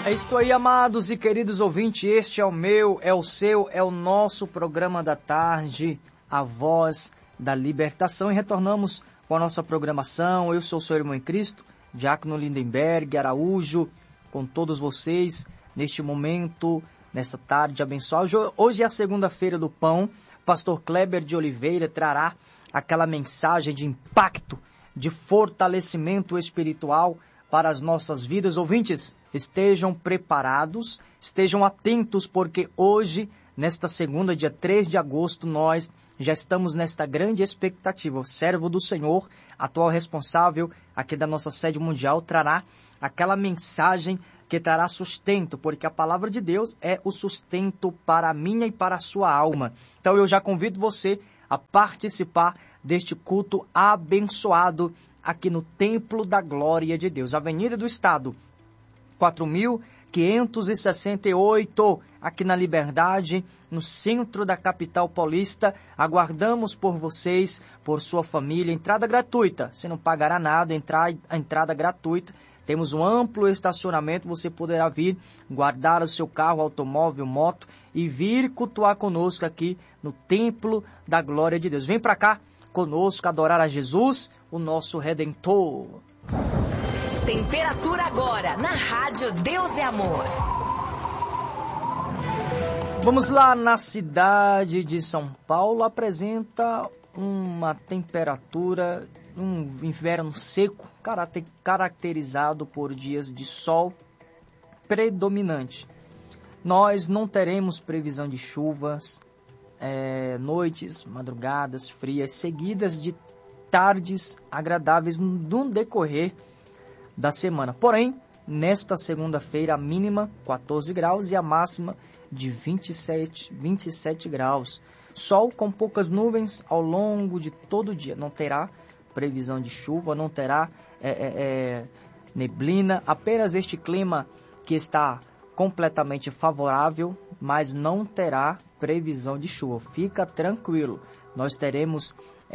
É isso aí, amados e queridos ouvintes, este é o meu, é o seu, é o nosso programa da tarde, A Voz da Libertação, e retornamos com a nossa programação. Eu sou o seu irmão em Cristo, Diácono Lindenberg Araújo, com todos vocês neste momento, nesta tarde abençoada. Hoje é a segunda-feira do pão. Pastor Kleber de Oliveira trará aquela mensagem de impacto, de fortalecimento espiritual para as nossas vidas. Ouvintes, estejam preparados, estejam atentos, porque hoje, nesta segunda, dia 3 de agosto, nós já estamos nesta grande expectativa. O servo do Senhor, atual responsável aqui da nossa sede mundial, trará aquela mensagem que trará sustento, porque a palavra de Deus é o sustento para a minha e para a sua alma. Então eu já convido você a participar deste culto abençoado aqui no Templo da Glória de Deus, Avenida do Estado, 4.568, aqui na Liberdade, no centro da capital paulista. Aguardamos por vocês, por sua família, entrada gratuita, você não pagará nada, a entrada gratuita. Temos um amplo estacionamento, você poderá vir, guardar o seu carro, automóvel, moto e vir cultuar conosco aqui no Templo da Glória de Deus. Vem para cá conosco adorar a Jesus, o nosso Redentor. Temperatura agora na Rádio Deus é Amor. Vamos lá, na cidade de São Paulo apresenta uma temperatura, um inverno seco, caracterizado por dias de sol predominante. Nós não teremos previsão de chuvas, noites, madrugadas frias, seguidas de tardes agradáveis no decorrer da semana. Porém, nesta segunda-feira, a mínima 14 graus e a máxima de 27 graus. Sol com poucas nuvens ao longo de todo o dia. Não terá previsão de chuva, não terá neblina, apenas este clima que está completamente favorável, mas não terá previsão de chuva. Fica tranquilo, nós teremos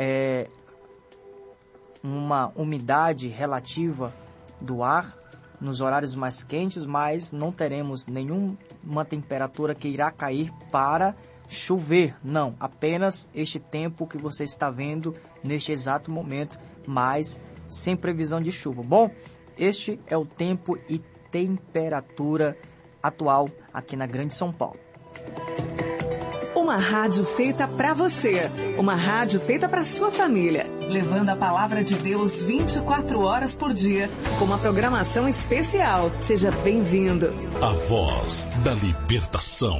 uma umidade relativa do ar nos horários mais quentes, mas não teremos nenhuma temperatura que irá cair para chover, não, apenas este tempo que você está vendo neste exato momento, mas sem previsão de chuva. Bom, este é o tempo e temperatura atual aqui na Grande São Paulo. Uma rádio feita para você, uma rádio feita para sua família, levando a palavra de Deus 24 horas por dia, com uma programação especial. Seja bem-vindo. A Voz da Libertação.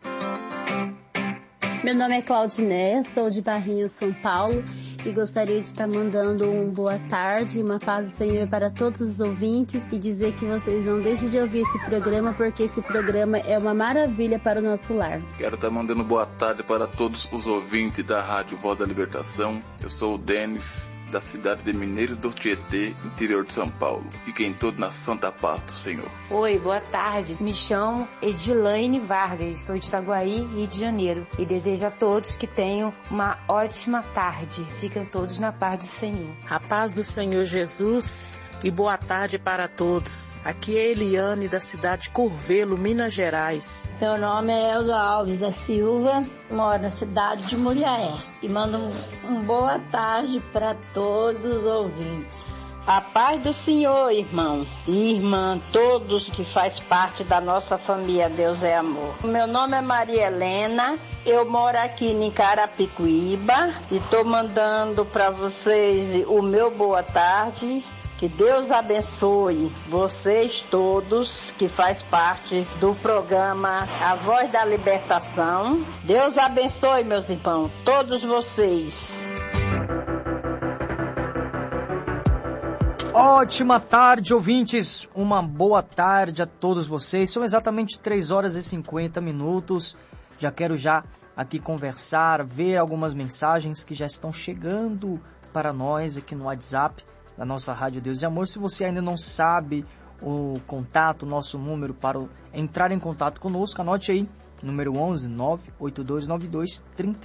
Meu nome é Claudiné, sou de Barrinha, São Paulo, e gostaria de estar mandando uma boa tarde, uma paz do Senhor para todos os ouvintes e dizer que vocês não deixem de ouvir esse programa, porque esse programa é uma maravilha para o nosso lar. Quero estar mandando boa tarde para todos os ouvintes da Rádio Voz da Libertação. Eu sou o Denis, da cidade de Mineiros do Tietê, interior de São Paulo. Fiquem todos na santa paz do Senhor. Oi, boa tarde. Me chamo Edilaine Vargas, sou de Itaguaí, Rio de Janeiro. E desejo a todos que tenham uma ótima tarde. Fiquem todos na paz do Senhor. A paz do Senhor Jesus e boa tarde para todos. Aqui é Eliane, da cidade de Curvelo, Minas Gerais. Meu nome é Elza Alves da Silva, moro na cidade de Muriaé. E mando uma boa tarde para todos os ouvintes. A paz do Senhor, irmão e irmã, todos que faz parte da nossa família Deus é Amor. Meu nome é Maria Helena, eu moro aqui em Carapicuíba e estou mandando para vocês o meu boa tarde. Que Deus abençoe vocês todos que faz parte do programa A Voz da Libertação. Deus abençoe, meus irmãos, todos vocês. Ótima tarde, ouvintes. Uma boa tarde a todos vocês. São exatamente 3 horas e 50 minutos. Já quero aqui conversar, ver algumas mensagens que já estão chegando para nós aqui no WhatsApp da nossa Rádio Deus e Amor. Se você ainda não sabe o contato, o nosso número para entrar em contato conosco, anote aí, número 11 98292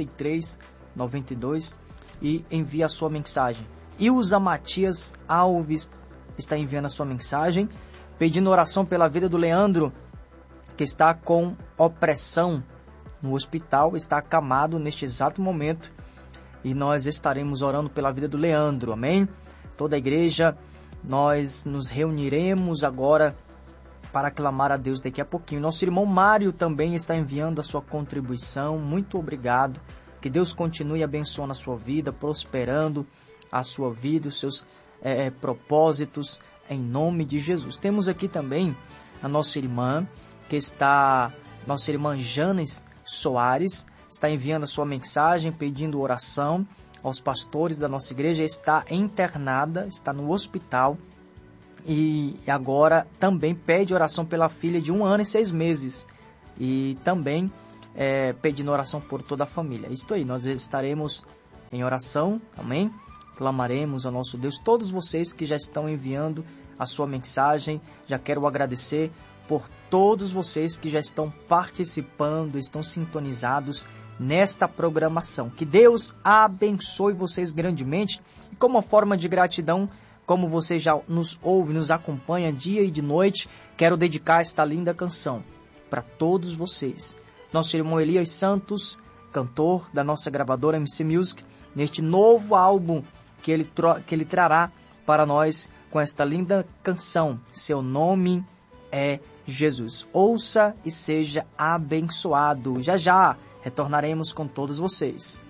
3392 e envie a sua mensagem. Ilza Matias Alves está enviando a sua mensagem. pedindo oração pela vida do Leandro, que está com opressão no hospital, está acamado neste exato momento, e nós estaremos orando pela vida do Leandro, amém? Toda a igreja, nós nos reuniremos agora para clamar a Deus daqui a pouquinho. Nosso irmão Mário também está enviando a sua contribuição, muito obrigado, que Deus continue abençoando a sua vida, prosperando a sua vida, os seus propósitos, em nome de Jesus. Temos aqui também a nossa irmã, nossa irmã Janes Soares, está enviando a sua mensagem, pedindo oração aos pastores da nossa igreja, está internada, está no hospital, e agora também pede oração pela filha de 1 ano e 6 meses, e também pedindo oração por toda a família. Isto aí, nós estaremos em oração, amém? Clamaremos ao nosso Deus. Todos vocês que já estão enviando a sua mensagem, já quero agradecer por todos vocês que já estão participando, estão sintonizados nesta programação. Que Deus abençoe vocês grandemente. E como forma de gratidão, como você já nos ouve, nos acompanha dia e de noite, quero dedicar esta linda canção para todos vocês. Nosso irmão Elias Santos, cantor da nossa gravadora MC Music, neste novo álbum que ele trará para nós com esta linda canção, Seu Nome é Jesus. Ouça e seja abençoado. Já já retornaremos com todos vocês.